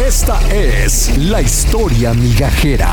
Esta es la historia migajera.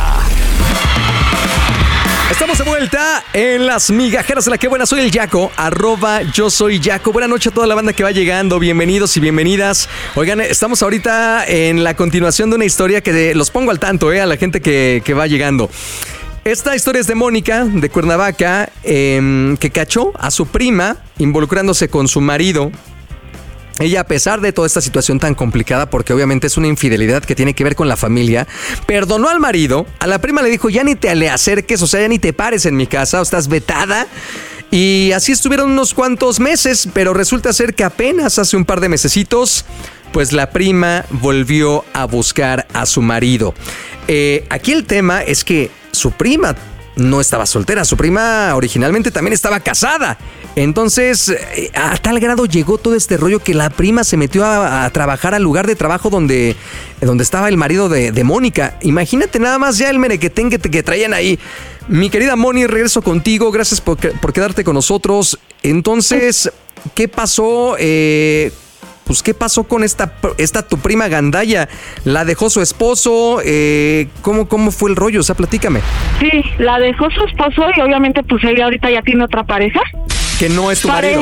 Estamos de vuelta en las migajeras de la que buena. Soy el Yaco, @yo soy Yaco. Buenas noches a toda la banda que va llegando. Bienvenidos y bienvenidas. Oigan, estamos ahorita en la continuación de una historia que los pongo al tanto, a la gente que va llegando. Esta historia es de Mónica, de Cuernavaca, que cachó a su prima involucrándose con su marido. Ella, a pesar de toda esta situación tan complicada, porque obviamente es una infidelidad que tiene que ver con la familia, perdonó al marido. A la prima le dijo, ya ni te le acerques, o sea, ya ni te pares en mi casa, o estás vetada. Y así estuvieron unos cuantos meses, pero resulta ser que apenas hace un par de mesecitos, pues la prima volvió a buscar a su marido. Aquí el tema es que su prima no estaba soltera, su prima originalmente también estaba casada. Entonces, a tal grado llegó todo este rollo que la prima se metió a trabajar al lugar de trabajo donde estaba el marido de Mónica. Imagínate nada más ya el merequetén que traían ahí. Mi querida Moni, regreso contigo. Gracias por quedarte con nosotros. Entonces, ¿qué pasó? Pues, ¿qué pasó con esta tu prima Gandaya? ¿La dejó su esposo? ¿Cómo fue el rollo? O sea, platícame. Sí, la dejó su esposo y obviamente pues ella ahorita ya tiene otra pareja. Que no es tu marido.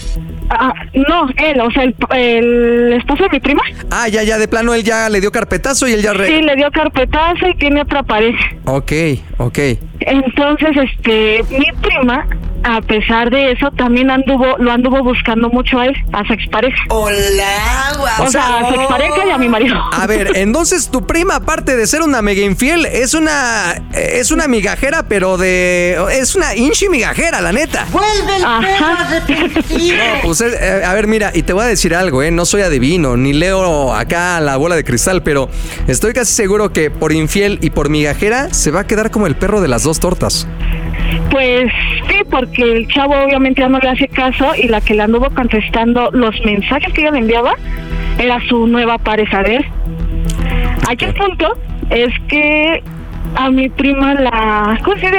No, él, o sea, el esposo de mi prima. Ah, ya, de plano él ya le dio carpetazo y él ya... Sí, le dio carpetazo y tiene otra pareja. Ok. Entonces, mi prima, a pesar de eso, también lo anduvo buscando mucho a él, a su expareja. Hola, guau. O sea, a su expareja y a mi marido. A ver, entonces tu prima, aparte de ser una mega infiel, es una migajera, pero es una inchi migajera, la neta. ¡Vuelve el perro a repetir! No, pues, a ver, mira, y te voy a decir algo, no soy adivino, ni leo acá la bola de cristal, pero estoy casi seguro que por infiel y por migajera se va a quedar como el perro de las dos tortas. Pues sí, porque el chavo obviamente ya no le hace caso y la que le anduvo contestando los mensajes que ella le enviaba era su nueva pareja de él. Aquí el punto es que a mi prima la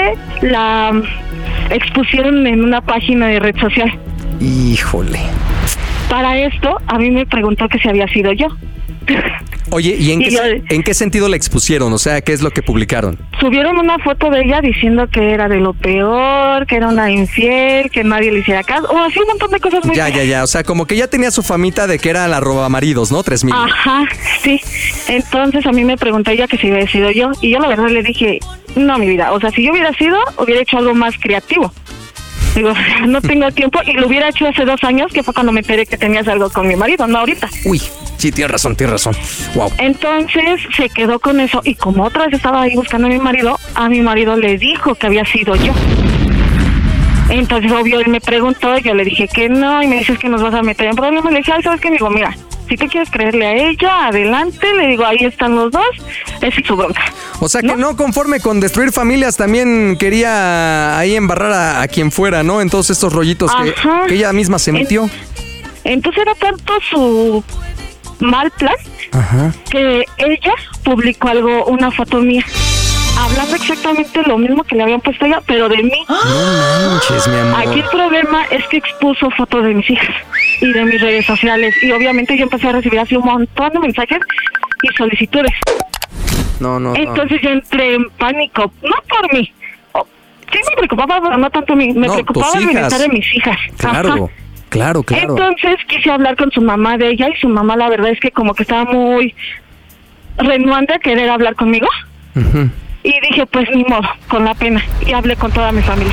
expusieron en una página de red social. Híjole. Para esto, a mí me preguntó que si había sido yo. Oye, ¿y en qué sentido la expusieron? O sea, ¿qué es lo que publicaron? Subieron una foto de ella diciendo que era de lo peor, que era una infiel, que nadie le hiciera caso, o así un montón de cosas muy... Ya, o sea, como que ya tenía su famita de que era la robamaridos, ¿no? 3,000. Ajá, sí. Entonces a mí me preguntó ella que si había sido yo, y yo la verdad le dije, no, mi vida, o sea, si yo hubiera sido, hubiera hecho algo más creativo. Digo, no tengo tiempo, y lo hubiera hecho hace 2 años, que fue cuando me enteré que tenías algo con mi marido, no ahorita. Uy, sí, tienes razón. Wow. Entonces se quedó con eso, y como otra vez estaba ahí buscando a mi marido le dijo que había sido yo. Entonces, obvio, él me preguntó, yo le dije que no, y me dices que nos vas a meter en problemas. Le dije, ¿sabes qué? Me digo, mira, si tú quieres creerle a ella, adelante. Le digo, ahí están los dos, esa es su bronca. O sea, que no conforme con destruir familias, también quería ahí embarrar a quien fuera, ¿no? En todos estos rollitos que ella misma se metió. Entonces era tanto su mal plan, que ella publicó una foto mía, hablando exactamente lo mismo que le habían puesto ella, pero de mí. No manches, mi amor. Aquí el problema es que expuso fotos de mis hijas y de mis redes sociales, y obviamente yo empecé a recibir así un montón de mensajes y solicitudes. No. Entonces yo entré en pánico, no por mí. Sí me preocupaba, pero no tanto a mí. Me preocupaba el bienestar de mis hijas. Claro. Entonces quise hablar con su mamá de ella, y su mamá la verdad es que como que estaba muy renuente a querer hablar conmigo. Y dije, pues ni modo, con la pena. Y hablé con toda mi familia.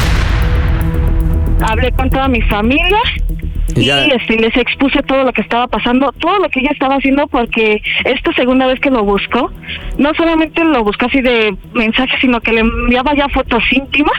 Y les expuse todo lo que estaba pasando, todo lo que ella estaba haciendo, porque esta segunda vez que lo buscó, no solamente lo buscó así de mensajes, sino que le enviaba ya fotos íntimas.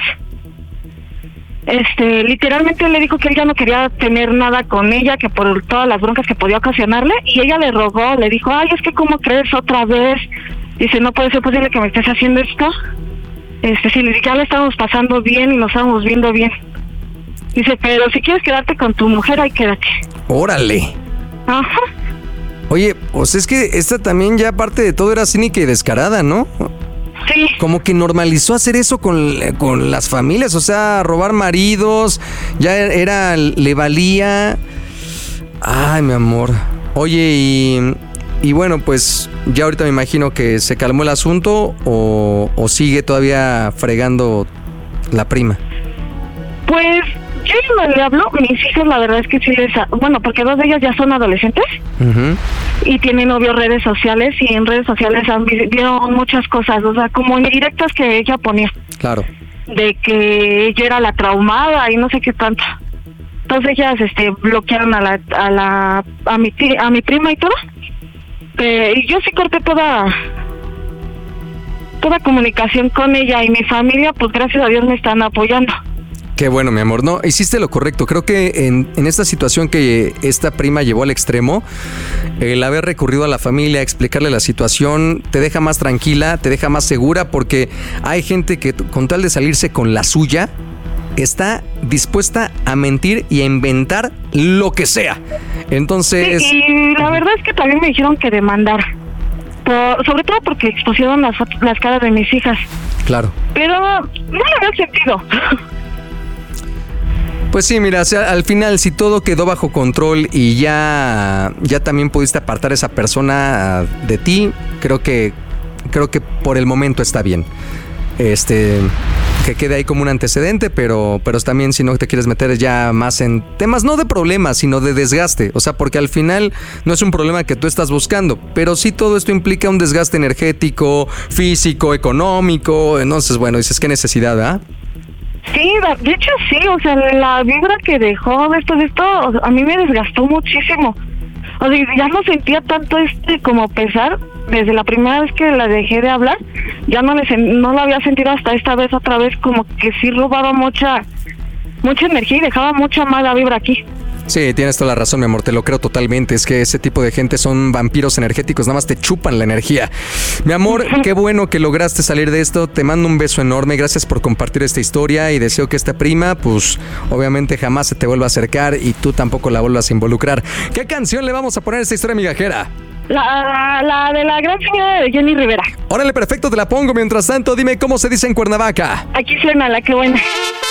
Literalmente le dijo que él ya no quería tener nada con ella, que por todas las broncas que podía ocasionarle, y ella le rogó, le dijo, ay, es que ¿cómo crees otra vez? Dice, no puede ser posible que me estés haciendo esto. Sí, ya le estábamos pasando bien y nos estábamos viendo bien. Dice, pero si quieres quedarte con tu mujer, ahí quédate. Órale. Ajá. Oye, pues es que esta también ya aparte de todo era cínica y descarada, ¿no? Sí. Como que normalizó hacer eso con las familias, o sea, robar maridos, le valía. Ay, mi amor. Oye, Y bueno, pues ya ahorita me imagino que se calmó el asunto o sigue todavía fregando la prima. Pues yo ya no le hablo, mis hijas la verdad es que sí les... Bueno, porque 2 de ellas ya son adolescentes y tienen novios redes sociales y en redes sociales vieron muchas cosas, o sea, como indirectas que ella ponía. Claro. De que ella era la traumada y no sé qué tanto. Entonces ellas bloquearon a mi prima y todo. Y yo sí corté toda comunicación con ella y mi familia, pues gracias a Dios me están apoyando. Qué bueno, mi amor. No, hiciste lo correcto. Creo que en esta situación que esta prima llevó al extremo, el haber recurrido a la familia, explicarle la situación, te deja más tranquila, te deja más segura, porque hay gente que con tal de salirse con la suya, está dispuesta a mentir y a inventar lo que sea. Entonces... Sí, y la verdad es que también me dijeron que demandar. Sobre todo porque expusieron las caras de mis hijas. Claro. Pero no le veo sentido. Pues sí, mira, o sea, al final si todo quedó bajo control y ya también pudiste apartar a esa persona de ti, creo que por el momento está bien. Que quede ahí como un antecedente, pero también si no te quieres meter ya más en temas no de problemas, sino de desgaste, o sea, porque al final no es un problema que tú estás buscando, pero sí todo esto implica un desgaste energético, físico, económico, entonces bueno, dices qué necesidad, ¿verdad? Sí, de hecho sí, o sea, la vibra que dejó después de esto, a mí me desgastó muchísimo. O sea, ya no sentía tanto como pesar desde la primera vez que la dejé de hablar, ya no lo había sentido hasta esta vez otra vez, como que sí robaba mucha energía y dejaba mucha mala vibra aquí. Sí, tienes toda la razón, mi amor, te lo creo totalmente. Es que ese tipo de gente son vampiros energéticos, nada más te chupan la energía. Mi amor, qué bueno que lograste salir de esto. Te mando un beso enorme, gracias por compartir esta historia y deseo que esta prima, pues, obviamente jamás se te vuelva a acercar y tú tampoco la vuelvas a involucrar. ¿Qué canción le vamos a poner a esta historia migajera? La de la gran señora de Jenny Rivera. Órale, perfecto, te la pongo. Mientras tanto, dime cómo se dice en Cuernavaca. Aquí suena la que buena.